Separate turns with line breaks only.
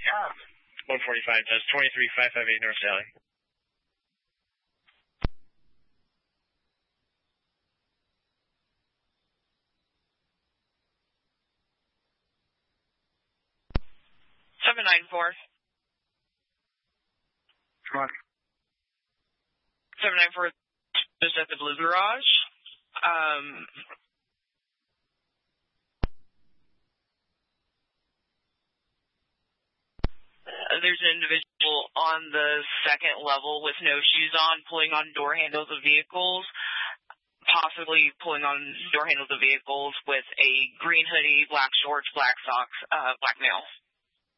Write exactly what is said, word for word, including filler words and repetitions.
one forty-five does twenty-three five five eight North Sally.
seven nine four.
Come on.
seven nine four just at the Blue Garage. Um, there's an individual on the second level with no shoes on pulling on door handles of vehicles, possibly pulling on door handles of vehicles with a green hoodie, black shorts, black socks, uh, black male.